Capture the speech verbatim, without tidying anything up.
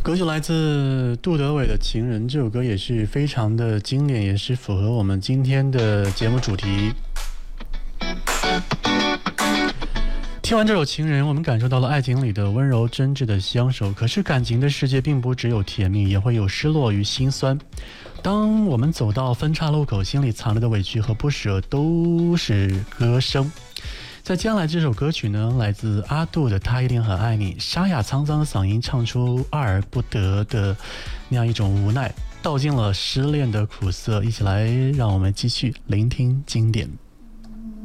歌曲来自杜德伟的《情人》，这首歌也是非常的经典，也是符合我们今天的节目主题。听完这首《情人》，我们感受到了爱情里的温柔真挚的相守。可是感情的世界并不只有甜蜜，也会有失落与心酸。当我们走到分岔路口，心里藏着的委屈和不舍都是歌声。在接下来这首歌曲呢，来自阿杜的《他一定很爱你》，沙哑沧桑的嗓音唱出爱而不得的那样一种无奈，道尽了失恋的苦涩。一起来，让我们继续聆听经典。